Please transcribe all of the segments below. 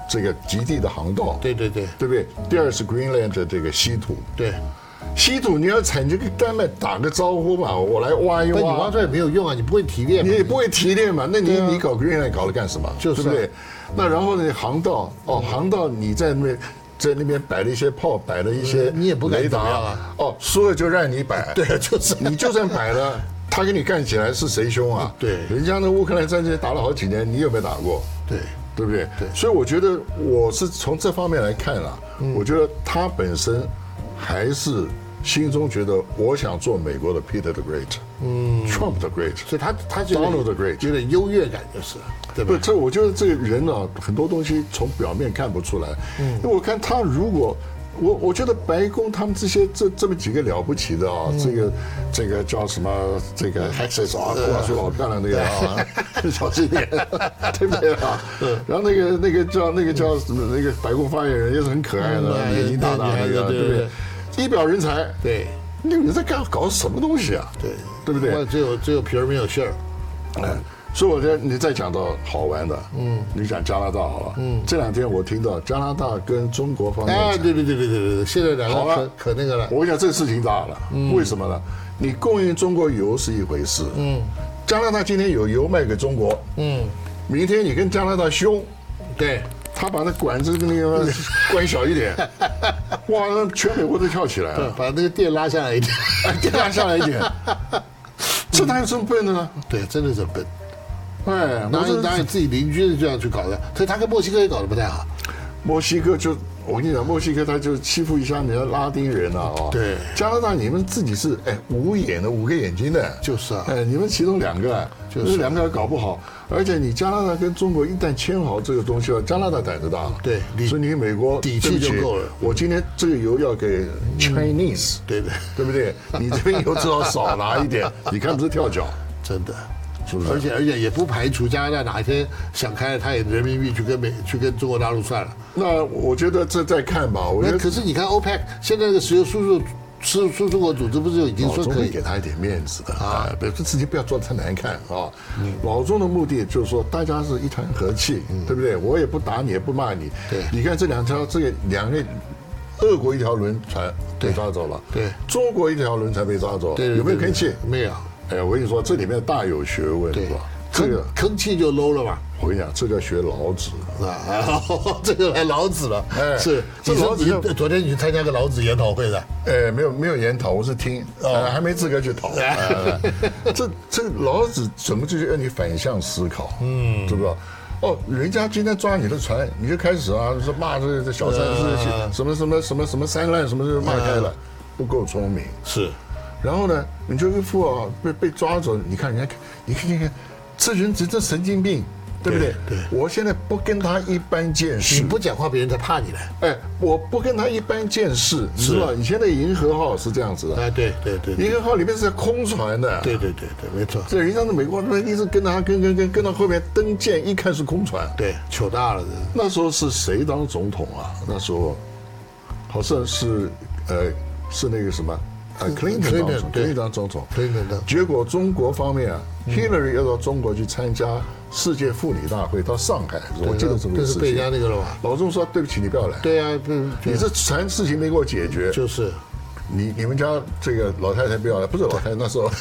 这个极地的航道， 对不对？ 第二是 Greenland 的这个稀土， 对。 稀土你要采，你就跟丹麦打个招呼嘛，我来挖一挖。 但你挖出来没有用啊，你不会提炼， 你也不会提炼嘛，那你搞 Greenland 搞了干什么？ 就是对不对？那然后呢，航道航道你在那边摆了一些炮，摆了一些你也不敢雷达啊， 说了就让你摆， 对，就是你就算摆了，他跟你干起来是谁凶啊？ 对， 人家那乌克兰战争打了好几年，你有没有打过？对不对？ 对， 所以我觉得我是从这方面来看啊，我觉得他本身还是心中觉得我想做美国的 Peter the Great，Trump the Great， 所以他就 Donald the Great， 有点优越感，就是对吧？ 不，我觉得这个人啊，很多东西从表面看不出来。因为我看他如果。我觉得白宫他们这么几个了不起的啊，这个叫什么？这个 Hexes 啊，话说好漂亮那个啊，小心点，对不对啊？然后那个叫什么？那个白宫发言人也是很可爱的，眼睛大大那个，对不对？一表人才， 对。 你在搞什么东西啊？对不对？ 只有皮儿没有馅儿。 所以我觉得你再讲到好玩的，你讲加拿大好了，这两天我听到加拿大跟中国方面， 对，现在两个可那个了。 我跟你讲，这个事情大了，为什么呢？你供应中国油是一回事，加拿大今天有油卖给中国，明天你跟加拿大凶， 对， 他把那管子那个关小一点，哇，全美国都跳起来了， 把那个电拉下来一点， 电拉下来一点，这哪有这么笨的呢？ 对，真的是笨。 哪有自己邻居这样去搞的？所以他跟墨西哥也搞得不太好。 墨西哥我跟你讲，墨西哥他就欺负一下人家拉丁人啊！ 对， 加拿大你们自己是五眼的5个眼睛的， 就是啊， 你们其中2个就是2个搞不好，而且你加拿大跟中国一旦签好这个东西了，加拿大胆子大了， 对， 所以你美国底气就够了。 我今天这个油要给 Chinese， 对不对？你这边油至少少拿一点，你看不是跳脚， 真的。 是不是？ 而且也不排除加拿大哪一天想开了，他也人民币去跟中国大陆算了。 那我觉得这再看吧。我觉得可是你看 OPEC 现在那个石油输出国组织不是已经说可以给他一点面子的啊？这事情不要做得太难看啊。老中的目的就是说大家是一团和气，对不对？我也不打你，也不骂你。 对， 你看这两个俄国一条轮船被抓走了， 对， 中国一条轮船被抓走，有没有吭气？ 没有。 我跟你说，这里面大有学问， 对吧？ 这个吭气就 low 了嘛。 我跟你讲，这个学老子啊，这个来老子了。是，你昨天你去参加个老子研讨会的？ 没有研讨，我是听，还没资格去讨。这老子怎么就是让你反向思考？知不知道？人家今天抓你的船，你就开始说骂这小三什么三滥什么就骂开了，不够聪明。 是。 然后呢，你就一副被抓走，你看，这人真神经病，对不对？ 对。 我现在不跟他一般见识， 你不讲话，别人才怕你呢。 我不跟他一般见识，你知道？以前的银河号是这样子的。 对。 银河号里面是空船的。 对，没错。 这人家是美国，一直跟他跟到后面登舰，一看是空船。 对，糗大了。 那时候是谁当总统啊？那时候好像是是那个什么。Clinton 当总统，结果中国方面Hillary 要到中国去参加世界妇女大会，到上海，我记得这么个事情。这是被人家那个了吧？ 老钟说：“对不起，你不要来。” 对啊， 你这船事情没给我解决。 就是， 你们家这个老太太不要来，不是老太太那时候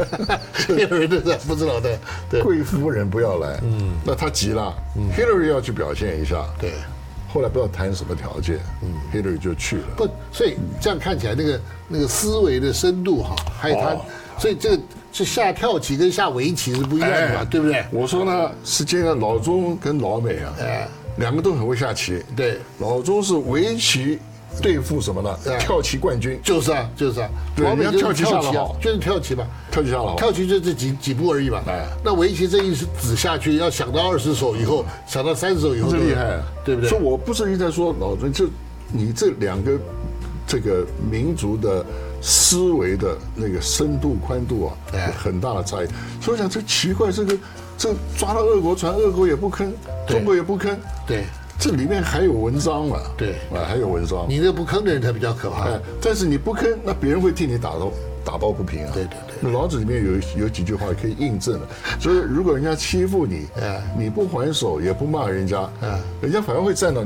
，Hillary 不是老太太，对， 贵夫人不要来。那他急了，Hillary 要去表现一下。 对。 后来不知道谈什么条件，Hillary 就去了。 不，所以这样看起来，那个思维的深度哈，还有他，所以这个是下跳棋跟下围棋是不一样的嘛，对不对？ 我说呢，是这个老钟跟老美啊，两个都很会下棋。 对， 老钟是围棋对付什么呢？跳棋冠军。 就是啊。 老美跳棋下得好， 就是跳棋嘛， 跳棋下得好， 跳棋就这几步而已嘛。那围棋这一子下去，要想到20手以后，想到30手以后， 这厉害， 对不对？ 所以我不是一直在说老钟，就你这两个这个民族的思维的那个深度宽度啊，很大的差异。所以我想这奇怪，这抓到俄国船，俄国也不吭，中国也不吭， 对。 这里面还有文章嘛？ 对， 还有文章。 你这不吭的人才比较可怕。 但是你不吭，那别人会替你打抱不平啊。 对。 那老子里面有几句话可以印证的，所以如果人家欺负你，你不还手也不骂人家，人家反而会站到